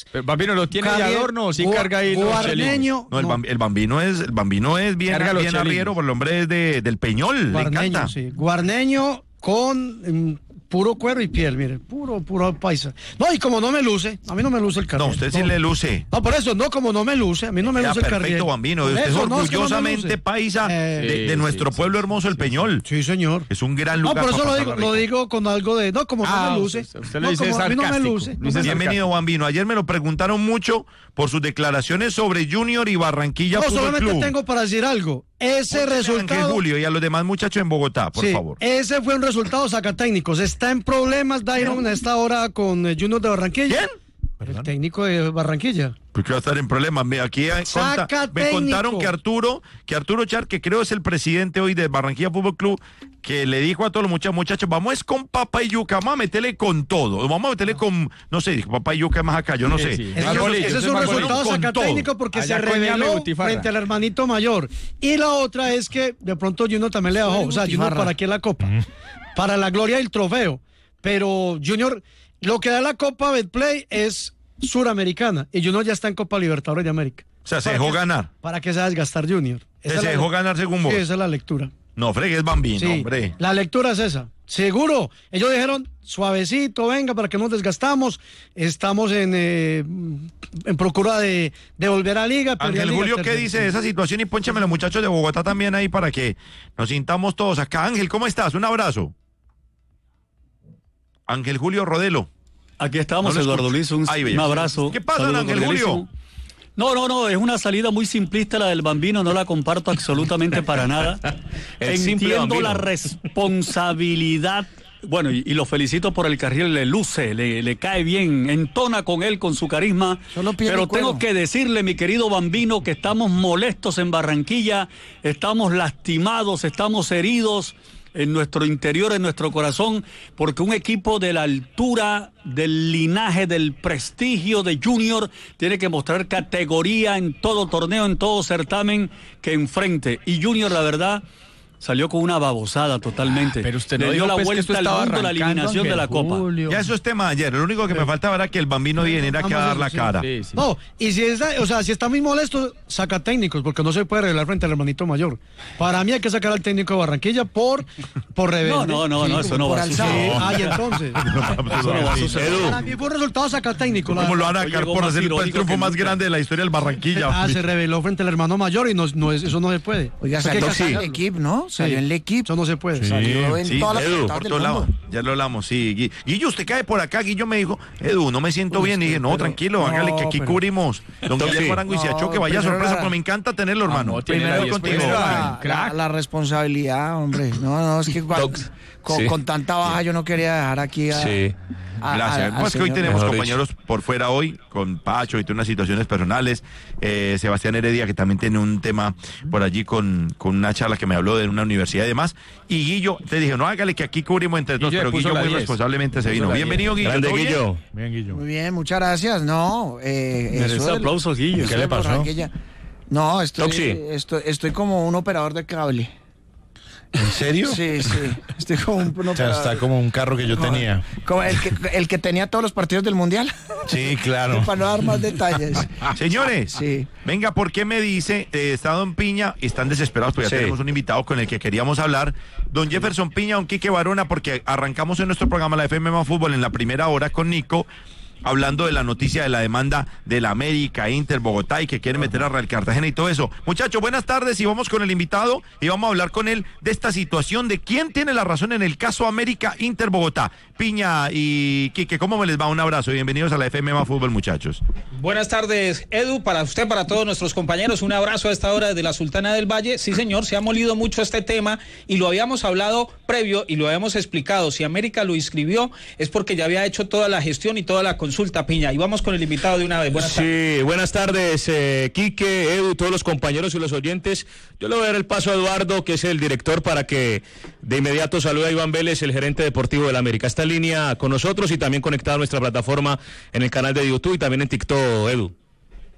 Díaz. ¿El Bambino lo tiene de adorno o sí carga ahí los Guarneño. No, el Bambino es bien arriero, por el hombre es del Peñol, Guarneño, le encanta. sí. Guarneño con puro cuero y piel, mire, puro paisa. No, y como no me luce, a mí no me luce el Carrier. No, usted sí le luce. No, por eso, no, como no me luce, a mí no me luce el Carrier. Perfecto, Bambino, usted es orgullosamente paisa de nuestro pueblo hermoso, el Peñol. Sí, señor. Es un gran lugar. No, por eso lo digo con algo de, no, como no me luce. Usted lo dice como a mí no me sarcástico. luce. Bienvenido, Bambino. Ayer me lo preguntaron mucho por sus declaraciones sobre Junior y Barranquilla No, Fútbol solamente Club. tengo para decir algo. Ese resultado. Ángel Julio y a los demás muchachos en Bogotá, por favor. Ese fue un resultado sacatécnicos. Está en problemas Dairon a esta hora con Junior de Barranquilla. ¿Quién? El técnico de Barranquilla. ¿Por qué va a estar en problemas? Aquí me contaron que Arturo Char, que creo es el presidente hoy de Barranquilla Fútbol Club, que le dijo a todos los muchachos, vamos con papa y yuca, vamos a meterle con todo, vamos a meterle con, no sé, dijo papa y yuca más acá, yo no sé. Sí. Ese es un resultado sacatécnico porque allá se reveló Butifarra. frente al hermanito mayor. Y la otra es que de pronto Junior también le bajó, o sea, Junior para aquí la copa, para la gloria del trofeo, pero Junior, lo que da la Copa Betplay es suramericana y Junior ya está en Copa Libertadores de América. O sea, se dejó ganar. ¿Para qué se va a desgastar Junior? Se dejó ganar según vos. Sí, esa es la lectura. No, fregues Bambino, Sí, hombre. la lectura es esa. Seguro. Ellos dijeron, suavecito, venga, para que no nos desgastamos. Estamos en procura de volver a Liga. Ángel Julio, ¿qué dice de esa situación? Y pónchame los muchachos de Bogotá también ahí para que nos sintamos todos acá. Ángel, ¿cómo estás? Un abrazo. Ángel Julio Rodelo. Aquí estamos, Eduardo Luis, un abrazo. ¿Qué pasa, Ángel Julio? No, es una salida muy simplista la del Bambino, no la comparto absolutamente para nada. Entiendo la responsabilidad, bueno, y lo felicito por el Carriel, le luce, le cae bien, entona con él, con su carisma, pero tengo que decirle, mi querido Bambino, que estamos molestos en Barranquilla, estamos lastimados, estamos heridos en nuestro interior, en nuestro corazón, porque un equipo de la altura, del linaje, del prestigio de Junior tiene que mostrar categoría en todo torneo, en todo certamen que enfrente. Y Junior, la verdad, salió con una babosada totalmente. Pero usted no le dio dijo, la pues, vuelta al mundo, la eliminación de la Copa. Ya eso es tema de ayer. Lo único que me faltaba era que el Bambino viniera aquí a dar la cara. Sí. No, y si está muy molesto, saca técnicos, porque no se puede arreglar frente al hermanito mayor. Para mí hay que sacar al técnico de Barranquilla por rebelde. No, eso no va a suceder. Ay, entonces. Eso no va a suceder. Para mí fue un resultado saca técnico. ¿Cómo lo van a sacar por hacer el triunfo más grande de la historia del Barranquilla? Se reveló frente al hermano mayor y eso no se puede. Oiga, salió en el equipo, ¿no? Salió en el equipo. Eso no se puede. Salió en todas las Edu, portadas por del todos mundo. lados. Ya lo hablamos, sí. Guillo, usted cae por acá. Guillo me dijo, Edu, no me siento bien. Y dije, no, tranquilo, hágale que aquí cubrimos. Don Guillermo Arango y Siacho, que vaya sorpresa, pero me encanta tenerlo, hermano. Primero contigo. la responsabilidad, hombre. No, es que con tanta baja yo no quería dejar aquí a... Sí. Gracias. Pues que hoy tenemos compañeros por fuera hoy, con Pacho y tiene unas situaciones personales. Sebastián Heredia, que también tiene un tema por allí con una charla que me habló de una universidad y demás. Y Guillo, te dije, no, hágale que aquí cubrimos entre todos, pero Guillo muy responsablemente se vino. Bienvenido, Guillo. Grande, Guillo. Bien, Guillo. Muy bien, muchas gracias. No, Merece aplausos, Guillo. ¿Qué le pasó? No, estoy como un operador de cable. ¿En serio? Sí. Estoy como un O sea, está como un carro que yo tenía. Como el que tenía todos los partidos del Mundial. Sí, claro. Para no dar más detalles. Señores, Sí. venga, ¿por qué me dice Estado en Piña? Están desesperados, pues ya tenemos un invitado con el que queríamos hablar. Don Jefferson Piña, don Quique Barona, porque arrancamos en nuestro programa la FM Más Fútbol en la primera hora con Nico, hablando de la noticia de la demanda de la América, Inter, Bogotá y que quieren meter a Real Cartagena y todo eso. Muchachos, buenas tardes y vamos con el invitado y vamos a hablar con él de esta situación, de quién tiene la razón en el caso América, Inter, Bogotá. Piña y Quique, ¿cómo me les va? Un abrazo y bienvenidos a la FM Más Fútbol, muchachos. Buenas tardes, Edu, para usted, para todos nuestros compañeros, un abrazo a esta hora desde la Sultana del Valle. Sí, señor, se ha molido mucho este tema y lo habíamos hablado previo y lo habíamos explicado. Si América lo inscribió es porque ya había hecho toda la gestión y toda la consulta, Piña. Y vamos con el invitado de una vez. Buenas tardes. Sí, buenas tardes, Quique, Edu, todos los compañeros y los oyentes. Yo le voy a dar el paso a Eduardo, que es el director, para que de inmediato salude a Iván Vélez, el gerente deportivo del América. Está en línea con nosotros y también conectado a nuestra plataforma en el canal de YouTube y también en TikTok, Edu.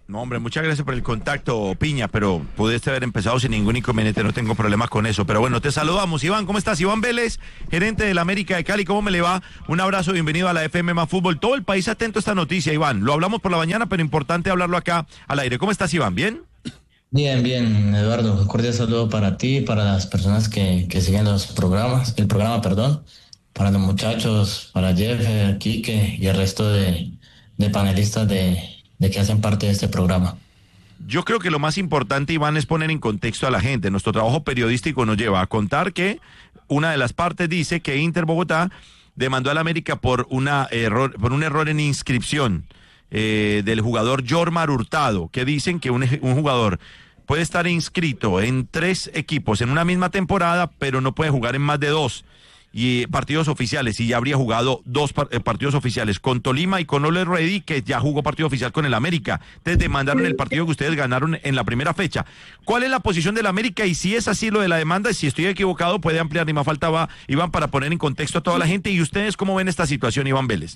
No, hombre, muchas gracias por el contacto, Piña, pero pudiste haber empezado sin ningún inconveniente, no tengo problemas con eso. Pero bueno, te saludamos, Iván, ¿cómo estás? Iván Vélez, gerente del América de Cali, ¿cómo me le va? Un abrazo, bienvenido a la FM Más Fútbol. Todo el país atento a esta noticia, Iván. Lo hablamos por la mañana, pero importante hablarlo acá al aire. ¿Cómo estás, Iván? ¿Bien? Bien, Eduardo. Un cordial saludo para ti y para las personas que siguen el programa, para los muchachos, para Jeff, Quique y el resto de panelistas de que hacen parte de este programa. Yo creo que lo más importante, Iván, es poner en contexto a la gente. Nuestro trabajo periodístico nos lleva a contar que una de las partes dice que Inter Bogotá demandó al América por un error en inscripción del jugador Jormar Hurtado, que dicen que un jugador puede estar inscrito en 3 equipos en una misma temporada, pero no puede jugar en más de 2 y partidos oficiales, y ya habría jugado 2 partidos oficiales con Tolima y con Ole Ready, que ya jugó partido oficial con el América. Entonces demandaron el partido que ustedes ganaron en la primera fecha. ¿Cuál es la posición del América? Y si es así lo de la demanda, y si estoy equivocado, puede ampliar, ni más faltaba, Iván, para poner en contexto a toda la gente. ¿Y ustedes cómo ven esta situación, Iván Vélez?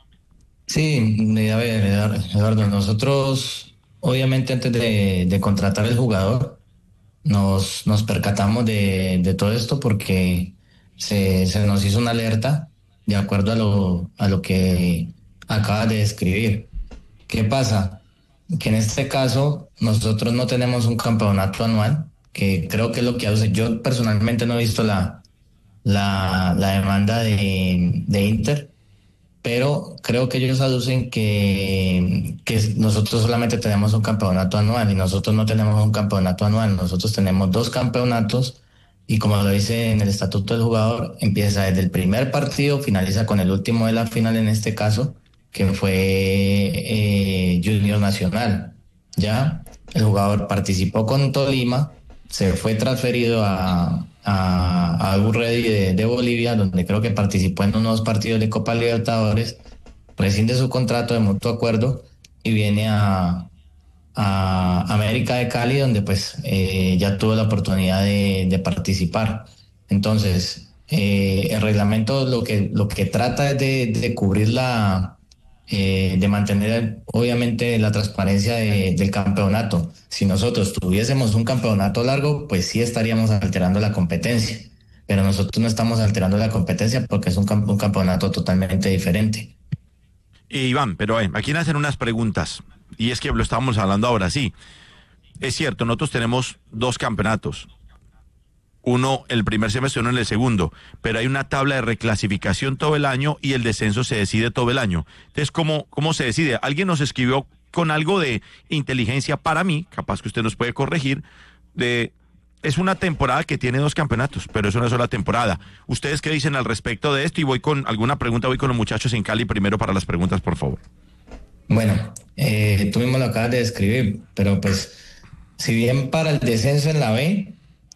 Sí, a ver, Eduardo, nosotros, obviamente, antes de contratar el jugador, nos percatamos de todo esto porque se nos hizo una alerta de acuerdo a lo que acabas de describir. ¿Qué pasa? Que en este caso nosotros no tenemos un campeonato anual, que creo que es lo que hace. Yo personalmente no he visto la demanda de Inter, pero creo que ellos aducen que nosotros solamente tenemos un campeonato anual, y nosotros no tenemos un campeonato anual. Nosotros tenemos 2 campeonatos. Y como lo dice en el estatuto del jugador, empieza desde el primer partido, finaliza con el último de la final, en este caso, que fue Junior Nacional. Ya el jugador participó con Tolima, se fue transferido a All Ready de Bolivia, donde creo que participó en unos partidos de Copa Libertadores, rescinde su contrato de mutuo acuerdo y viene a América de Cali, donde pues ya tuvo la oportunidad de participar. Entonces el reglamento lo que trata es de cubrir de mantener obviamente la transparencia del campeonato. Si nosotros tuviésemos un campeonato largo, pues sí estaríamos alterando la competencia, pero nosotros no estamos alterando la competencia porque es un campeonato totalmente diferente. Iván, pero aquí hacen unas preguntas. Y es que lo estábamos hablando ahora, sí. Es cierto, nosotros tenemos 2 campeonatos. Uno el primer semestre, uno en el segundo. Pero hay una tabla de reclasificación todo el año y el descenso se decide todo el año. Entonces, ¿cómo se decide? Alguien nos escribió con algo de inteligencia para mí, capaz que usted nos puede corregir, es una temporada que tiene 2 campeonatos, pero es una sola temporada. ¿Ustedes qué dicen al respecto de esto? Y voy con alguna pregunta, voy con los muchachos en Cali primero para las preguntas, por favor. Bueno, tú mismo lo acabas de describir, pero pues si bien para el descenso en la B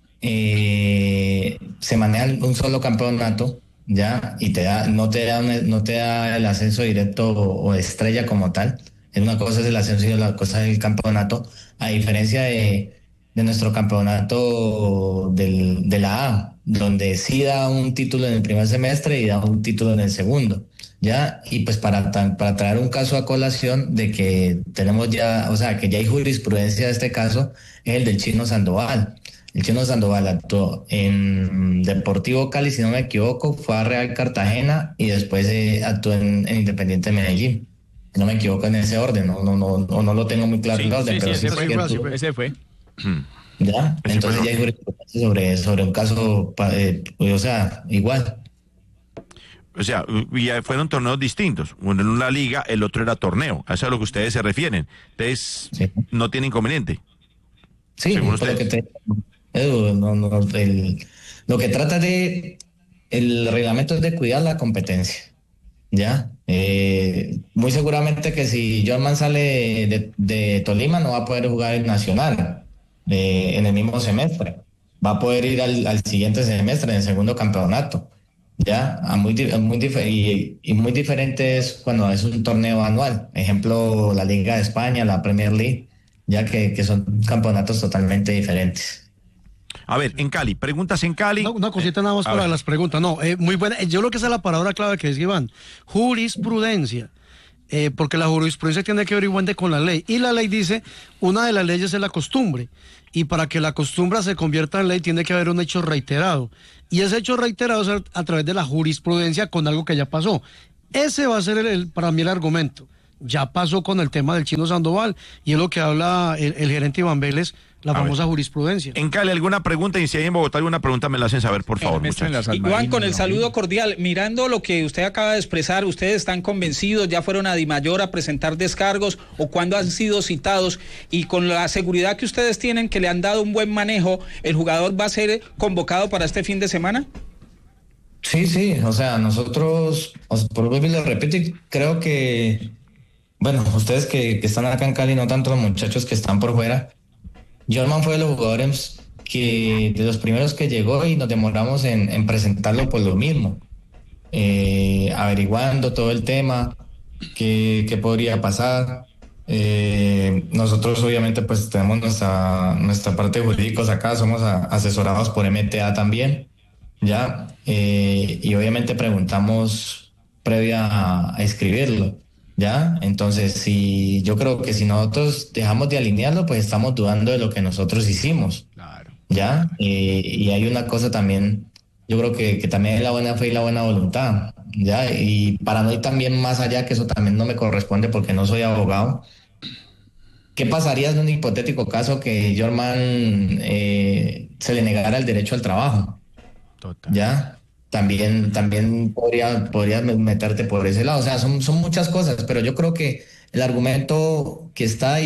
se maneja un solo campeonato, ya, y no te da el ascenso directo o estrella como tal. Una cosa es el ascenso y otra cosa es el campeonato, a diferencia de nuestro campeonato de la A, donde sí da un título en el primer semestre y da un título en el segundo. Ya, y pues para traer un caso a colación de que tenemos ya, o sea, que ya hay jurisprudencia de este caso, es el del Chino Sandoval. El Chino Sandoval actuó en Deportivo Cali, si no me equivoco, fue a Real Cartagena y después actuó en Independiente Medellín. Si no me equivoco en ese orden, no lo tengo muy claro el orden, pero sí ese fue. Ya, entonces ya hay jurisprudencia sobre un caso, o sea, igual. O sea, ya fueron torneos distintos. Uno en una liga, el otro era torneo. A eso es a lo que ustedes se refieren. Entonces, sí, no tiene inconveniente. Sí, lo que trata el reglamento es de cuidar la competencia. Ya. Muy seguramente que si Jorman sale de Tolima, no va a poder jugar el Nacional en el mismo semestre. Va a poder ir al siguiente semestre, en el segundo campeonato. Ya, muy diferente es cuando es un torneo anual. Ejemplo, la Liga de España, la Premier League, ya que son campeonatos totalmente diferentes. A ver, en Cali, preguntas en Cali. No, una cosita nada más para las preguntas. No, muy buena. Yo lo que sé la palabra clave que es, Iván, jurisprudencia. porque la jurisprudencia tiene que ver igualmente con la ley. Y la ley dice, una de las leyes es la costumbre. Y para que la costumbre se convierta en ley tiene que haber un hecho reiterado. Y ese hecho reiterado es a través de la jurisprudencia con algo que ya pasó. Ese va a ser para mí el argumento. Ya pasó con el tema del Chino Sandoval y es lo que habla el gerente Iván Vélez, la famosa jurisprudencia. En Cali, ¿alguna pregunta? Y si hay en Bogotá alguna pregunta, me la hacen saber, por favor, muchachos. Iván, con el saludo cordial, mirando lo que usted acaba de expresar, ¿ustedes están convencidos? ¿Ya fueron a Dimayor a presentar descargos o cuándo han sido citados? Y con la seguridad que ustedes tienen, que le han dado un buen manejo, ¿el jugador va a ser convocado para este fin de semana? Sí, o sea, nosotros, por lo que les repito, creo que, bueno, ustedes que están acá en Cali, no tanto los muchachos que están por fuera, Jorman fue de los jugadores de los primeros que llegó y nos demoramos en presentarlo por lo mismo, averiguando todo el tema, qué podría pasar. Nosotros obviamente pues tenemos nuestra parte de jurídicos acá, somos asesorados por MTA también, ya, y obviamente preguntamos previa a escribirlo. ¿Ya? Entonces, yo creo que si nosotros dejamos de alinearlo, pues estamos dudando de lo que nosotros hicimos. Claro. ¿Ya? Y hay una cosa también, yo creo que también es la buena fe y la buena voluntad, ¿ya? Y para no ir también más allá, que eso también no me corresponde porque no soy abogado, ¿qué pasaría en un hipotético caso que Jorman se le negara el derecho al trabajo? Total. ¿Ya? También podría meterte por ese lado. O sea, son muchas cosas, pero yo creo que el argumento que está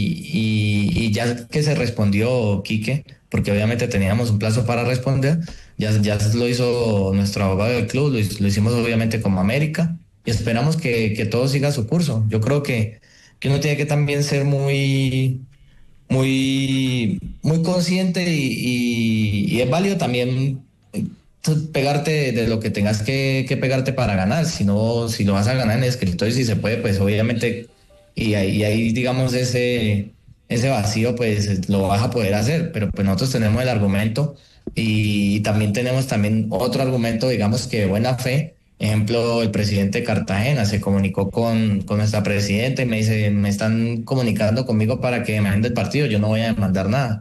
y ya que se respondió Quique, porque obviamente teníamos un plazo para responder, ya lo hizo nuestro abogado del club, lo hicimos obviamente como América y esperamos que todo siga su curso. Yo creo que uno tiene que también ser muy consciente y es válido también pegarte de lo que tengas que pegarte para ganar. Si lo vas a ganar en escritorio, si se puede, pues obviamente, y ahí digamos ese vacío, pues lo vas a poder hacer, pero pues nosotros tenemos el argumento y también tenemos otro argumento, digamos que de buena fe. Ejemplo, el presidente de Cartagena se comunicó con nuestra presidenta y me dice, me están comunicando conmigo para que me mande el partido, yo no voy a demandar nada.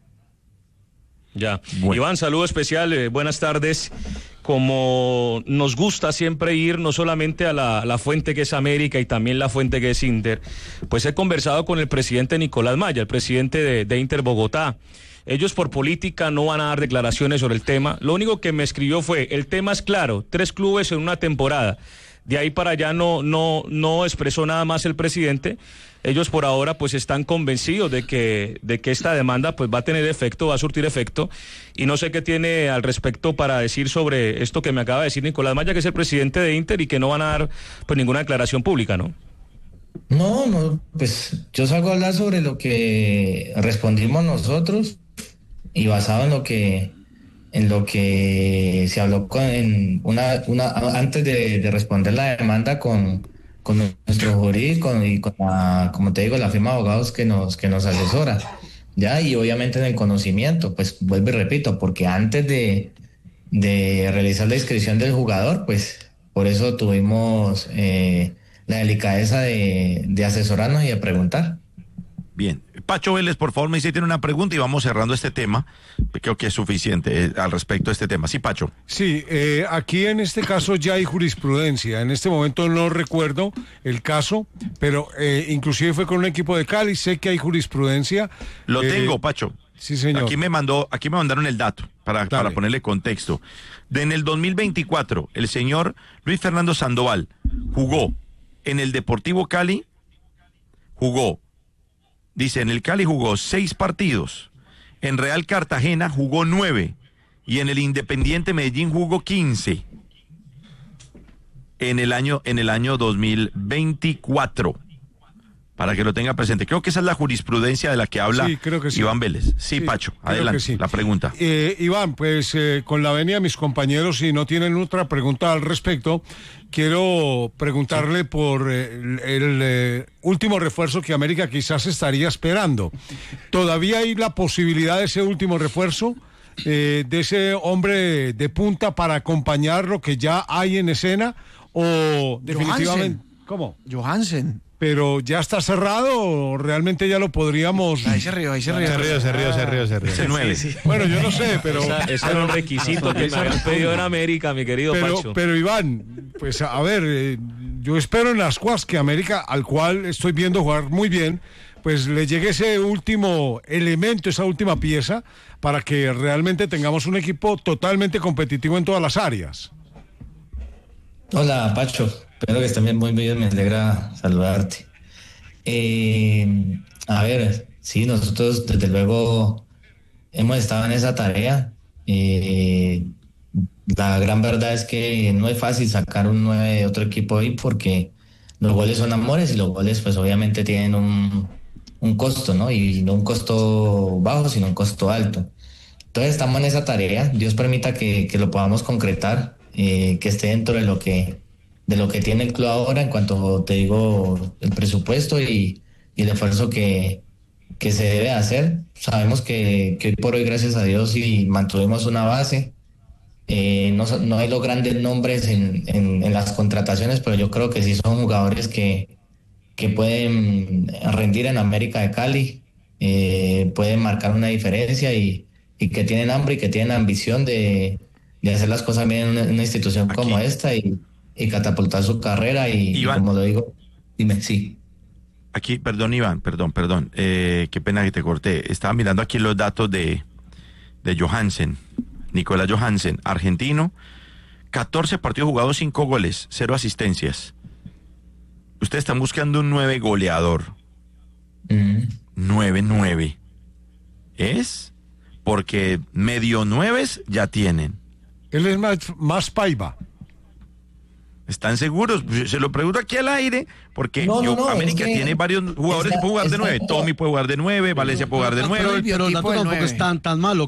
Ya. Bueno. Iván, saludo especial, buenas tardes. Como nos gusta siempre ir no solamente a la fuente que es América y también la fuente que es Inter, pues he conversado con el presidente Nicolás Maya, el presidente de Inter Bogotá. Ellos por política no van a dar declaraciones sobre el tema. Lo único que me escribió fue, el tema es claro, 3 clubes en una temporada. De ahí para allá no expresó nada más el presidente. Ellos por ahora pues están convencidos de que esta demanda pues va a tener efecto, va a surtir efecto, y no sé qué tiene al respecto para decir sobre esto que me acaba de decir Nicolás Maya, que es el presidente de Inter, y que no van a dar pues ninguna declaración pública, ¿no? No, pues yo salgo a hablar sobre lo que respondimos nosotros y basado en lo que se habló antes de responder la demanda con nuestro jurídico y como te digo, la firma de abogados que nos asesora, ya, y obviamente en el conocimiento, pues vuelvo y repito, porque antes de realizar la inscripción del jugador, pues por eso tuvimos la delicadeza de asesorarnos y de preguntar. Bien, Pacho Vélez, por favor, me dice, tiene una pregunta y vamos cerrando este tema. Creo que es suficiente al respecto de este tema. Sí, Pacho. Sí, aquí en este caso ya hay jurisprudencia. En este momento no recuerdo el caso, pero inclusive fue con un equipo de Cali. Sé que hay jurisprudencia. Lo tengo, Pacho. Sí, señor. Aquí me mandaron el dato para ponerle contexto. En el 2024, el señor Luis Fernando Sandoval jugó en el Deportivo Cali, dice, en el Cali jugó 6 partidos, en Real Cartagena jugó 9 y en el Independiente Medellín jugó 15 en el año 2024, para que lo tenga presente. Creo que esa es la jurisprudencia de la que habla Iván Vélez. Sí, Pacho, adelante, la pregunta. Iván, pues con la venia de mis compañeros, si no tienen otra pregunta al respecto, quiero preguntarle por el último refuerzo que América quizás estaría esperando. ¿Todavía hay la posibilidad de ese último refuerzo, de ese hombre de punta para acompañar lo que ya hay en escena, o definitivamente... ¿Cómo? Johansen. Pero ya está cerrado o realmente ya lo podríamos. Ahí se rió. Se rió. Ese 9. Sí. Bueno, yo no sé, pero. Ese era un requisito que me habían pedido en América, mi querido Pacho. Pero Iván, pues a ver, yo espero en Ascuas que América, al cual estoy viendo jugar muy bien, pues le llegue ese último elemento, esa última pieza, para que realmente tengamos un equipo totalmente competitivo en todas las áreas. Hola, Pacho. Espero que estés muy bien, me alegra saludarte. A ver, sí, nosotros desde luego hemos estado en esa tarea. La gran verdad es que no es fácil sacar un 9 de otro equipo ahí porque los goles son amores y los goles pues obviamente tienen un costo, ¿no? Y no un costo bajo, sino un costo alto. Entonces estamos en esa tarea. Dios permita que lo podamos concretar, que esté dentro de lo que tiene el club ahora en cuanto, te digo, el presupuesto y el esfuerzo que se debe hacer. Sabemos que hoy por hoy, gracias a Dios, y mantuvimos una base. No hay los grandes nombres en las contrataciones, pero yo creo que sí son jugadores que pueden rendir en América de Cali, pueden marcar una diferencia y que tienen hambre y que tienen ambición de hacer las cosas bien en una institución como esta y catapultar su carrera y como lo digo, dime, sí. Aquí, perdón Iván, perdón, qué pena que te corté. Estaba mirando aquí los datos de Johansen, Nicolás Johansen, argentino, 14 partidos jugados, 5 goles, 0 asistencias. Ustedes están buscando un 9 goleador. 9-9. ¿Es? Porque medio 9 ya tienen. Él es más Paiva. ¿Están seguros? Se lo pregunto aquí al aire, porque América tiene varios jugadores que pueden jugar de 9. Tommy puede jugar de 9, Valencia puede jugar de 9. Pero el dato tampoco es tan malo.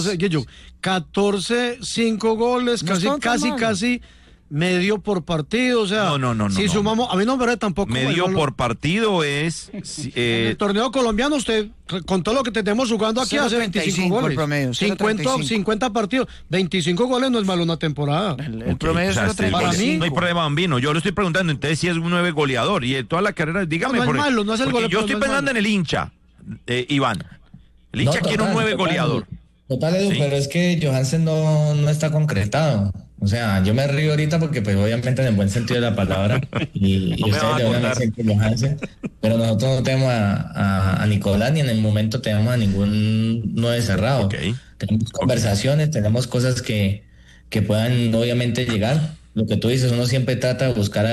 14, 5 goles, casi medio por partido, o sea, si sumamos, a mí no me parece tampoco medio por partido es en el torneo colombiano usted con todo lo que tenemos jugando aquí hace 25 goles, promedio, 50 partidos, 25 goles no es malo una temporada. El promedio es 0.35. Para mí no hay problema, Bambino. Yo lo estoy preguntando, entonces si es un 9 goleador y toda la carrera, dígame, no es malo, no es el goleador. Yo estoy pensando en el hincha, Iván. El hincha quiere un 9 goleador. Total, Edu, pero es que Johansen no está concretado. O sea, yo me río ahorita porque pues obviamente en el buen sentido de la palabra y ustedes de una siempre Johansen, pero nosotros no tenemos a Nicolás ni en el momento tenemos a ningún 9 cerrado. Tenemos conversaciones, tenemos cosas que puedan obviamente llegar. Lo que tú dices, uno siempre trata de buscar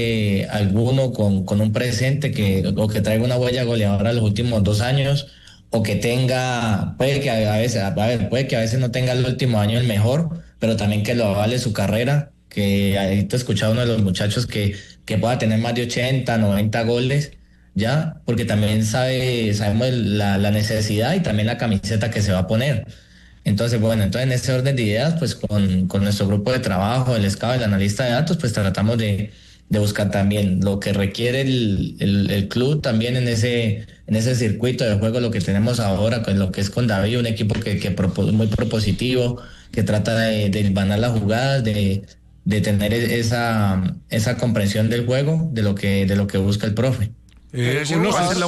alguno con un presente o que traiga una huella goleadora los últimos 2 años o que tenga, puede que a veces no tenga el último año el mejor, pero también que lo avale su carrera, que ahorita he escuchado a uno de los muchachos que pueda tener más de 80, 90 goles, ya, porque también sabemos la necesidad y también la camiseta que se va a poner. Entonces, en ese orden de ideas, pues con nuestro grupo de trabajo, el scout, el analista de datos, pues tratamos de buscar también lo que requiere el club también en ese circuito de juego, lo que tenemos ahora, con lo que es con David, un equipo que muy propositivo, que trata de hilvanar las jugadas, de tener esa comprensión del juego, de lo que busca el profe. Pero ese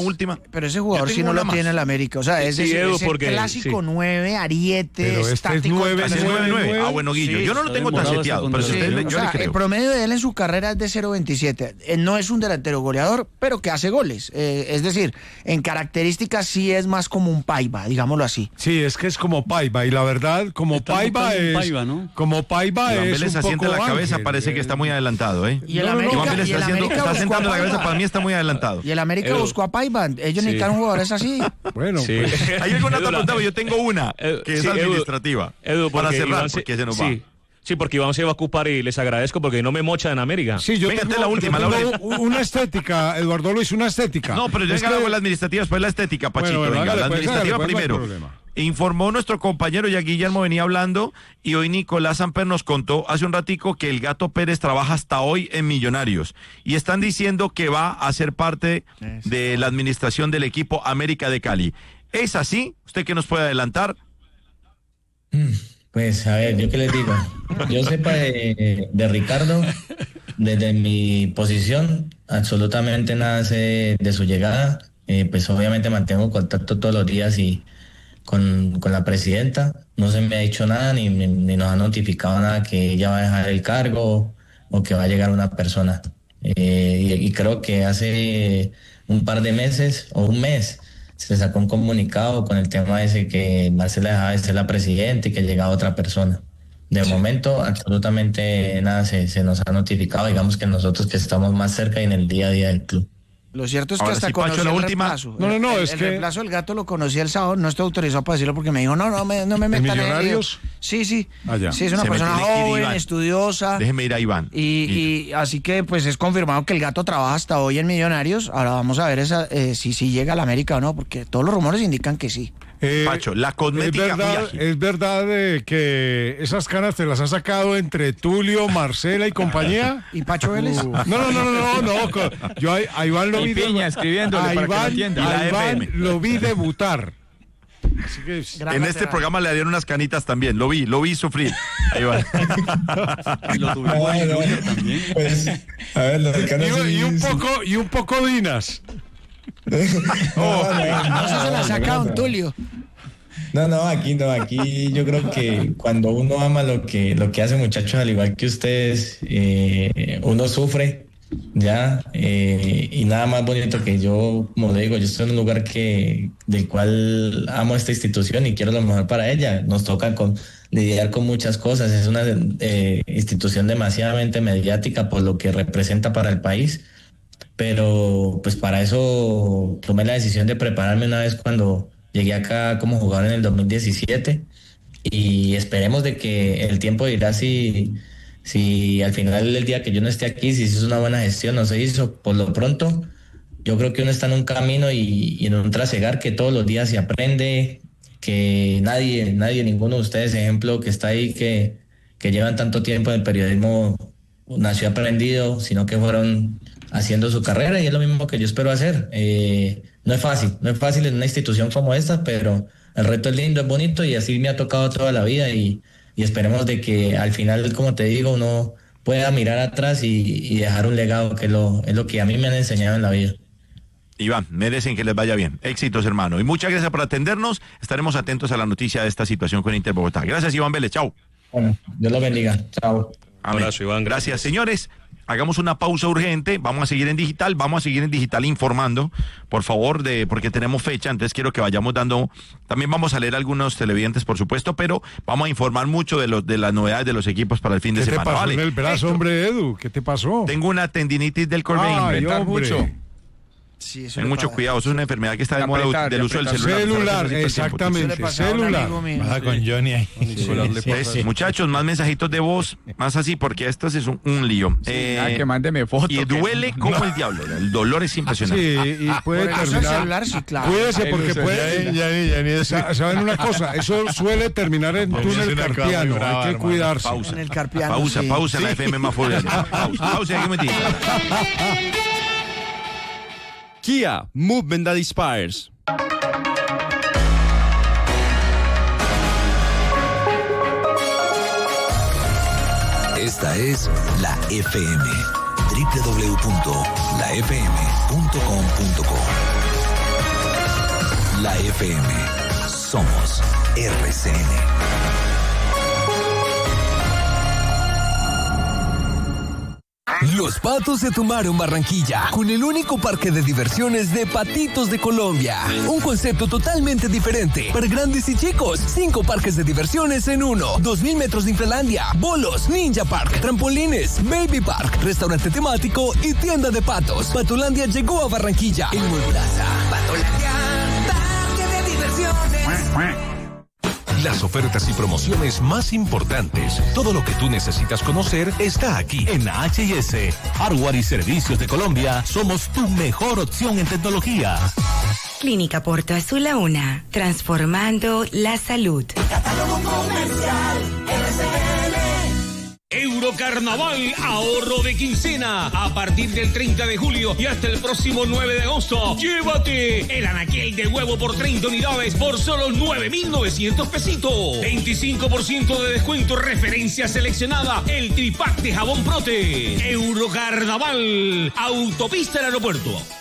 jugador sí no lo tiene el América. O sea, es el clásico 9, ariete, pero estático. 9. Ah, bueno, Guillo, yo no lo tengo tan seteado. Pero yo le creo. El promedio de él en su carrera es de 0.27. No es un delantero goleador, pero que hace goles. Es decir, en características sí es más como un Paiva, digámoslo así. Sí, es que es como Paiva. Y la verdad, como Paiva es... Como Paiva es Vélez un asienta poco la cabeza, ángel, parece que está muy adelantado, ¿eh? Y el América está sentando la cabeza, para mí está muy adelantado. Y el América buscó a Paiva. Ellos necesitan jugadores así. Bueno, sí. Hay alguna otra pregunta, yo tengo una que es administrativa. Para cerrar, porque se nos va. Sí, porque Iván se va a ocupar y les agradezco porque no me mochan en América. Sí, yo tengo la última. Una estética, Eduardo Luis, una estética. No, pero yo hago la administrativa, después la estética, Pachito. Bueno, venga, la administrativa primero. Informó nuestro compañero, ya Guillermo venía hablando, y hoy Nicolás Samper nos contó hace un ratico que el Gato Pérez trabaja hasta hoy en Millonarios. Y están diciendo que va a ser parte de la administración del equipo América de Cali. ¿Es así? ¿Usted qué nos puede adelantar? Pues a ver, yo qué les digo. Yo sepa de Ricardo, desde mi posición, absolutamente nada sé de su llegada. Pues obviamente mantengo contacto todos los días y con la presidenta. No se me ha dicho nada ni nos ha notificado nada que ella va a dejar el cargo o que va a llegar una persona. Y creo que hace un par de meses o un mes se sacó un comunicado con el tema ese que Marcela dejaba de ser la presidenta y que llegaba otra persona. De momento, absolutamente nada se nos ha notificado, digamos que nosotros que estamos más cerca y en el día a día del club. Lo cierto es que ahora hasta sí, conocí Pacho, la el última. reemplazo. El reemplazo del Gato lo conocí el sábado, no estoy autorizado para decirlo porque me dijo, no me metan en ¿Millonarios? Sí. Sí, es una Se persona me tiene que ir joven, Iván. estudiosa. Déjeme ir a Iván. Y así que pues es confirmado que el Gato trabaja hasta hoy en Millonarios. Ahora vamos a ver si llega a la América o no, porque todos los rumores indican que sí. Pacho, la cosmética ¿Es verdad que esas canas te las has sacado entre Tulio, Marcela y compañía? ¿Y Pacho Vélez? No. Yo a Iván lo vi. Piña escribiéndole para que lo entienda. A Iván lo vi debutar. Así que en este programa le harían unas canitas también. Lo vi sufrir. Ahí va. Y lo tuvimos en Twitter también. Pues, a ver, los canas y un poco Dinas. No se la saca don Tulio. Aquí yo creo que cuando uno ama lo que hace, muchachos, al igual que ustedes, uno sufre, ya, y nada más bonito que yo, como le digo, yo estoy en un lugar del cual amo esta institución y quiero lo mejor para ella. Nos toca lidiar con muchas cosas, es una institución demasiadamente mediática por lo que representa para el país. Pero pues para eso tomé la decisión de prepararme una vez cuando llegué acá como jugador en el 2017 y esperemos de que el tiempo dirá si al final del día que yo no esté aquí, si se hizo una buena gestión, no se hizo. Por lo pronto, yo creo que uno está en un camino y en un trasegar que todos los días se aprende, que nadie, ninguno de ustedes, ejemplo, que está ahí, que llevan tanto tiempo en el periodismo, nació aprendido, sino que fueron haciendo su carrera y es lo mismo que yo espero hacer. No es fácil en una institución como esta, pero el reto es lindo, es bonito y así me ha tocado toda la vida y esperemos de que al final, como te digo, uno pueda mirar atrás y dejar un legado, que es lo que a mí me han enseñado en la vida. Iván, merecen que les vaya bien. Éxitos, hermano. Y muchas gracias por atendernos. Estaremos atentos a la noticia de esta situación con Inter Bogotá. Gracias, Iván Vélez. Chao. Bueno, Dios lo bendiga. Chao. Amén. Abrazo, Iván. Gracias, señores. Hagamos una pausa urgente, vamos a seguir en digital informando, por favor, porque tenemos fecha, entonces quiero que vayamos dando, también vamos a leer algunos televidentes, por supuesto, pero vamos a informar mucho de las novedades de los equipos para el fin de semana. ¿Qué te pasó ¿vale? en el brazo, hombre, Edu? ¿Qué te pasó? Tengo una tendinitis del corvée, mucho. Sí, ten mucho cuidado, eso es una enfermedad que está de moda del uso del celular. Celular, exactamente, celular. Baja con Johnny ahí. Muchachos, más mensajitos de voz, más así, porque esto es un lío. Que mándeme fotos. Y duele como el diablo, el dolor es impresionante. Sí, y puede terminar. Celular, sí, claro. Cuídese porque puede. ¿Saben una cosa? Eso suele terminar en túnel carpiano. Hay que cuidarse. Pausa. En el carpiano, Pausa en la FM más fuerte. Pausa, aquí metí. Kia, movement that inspires. Esta es la FM. www.lafm.com.co. La FM. Somos RCN. Los Patos se tomaron Barranquilla con el único parque de diversiones de patitos de Colombia. Un concepto totalmente diferente para grandes y chicos. 5 parques de diversiones en uno. 2.000 metros de Infralandia, bolos, Ninja Park, trampolines, Baby Park, restaurante temático y tienda de patos. Patolandia llegó a Barranquilla. El Mulplaza. Patolandia, parque de diversiones. Las ofertas y promociones más importantes. Todo lo que tú necesitas conocer está aquí. En H&S, Hardware y Servicios de Colombia, somos tu mejor opción en tecnología. Clínica Porto Azul La Una, transformando la salud. Catálogo comercial, RCN. Euro Eurocarnaval, ahorro de quincena. A partir del 30 de julio y hasta el próximo 9 de agosto, llévate el anaquel de huevo por 30 unidades por solo 9.900 pesitos. 25% de descuento, referencia seleccionada, el tripack de jabón Prote. Eurocarnaval, autopista del aeropuerto.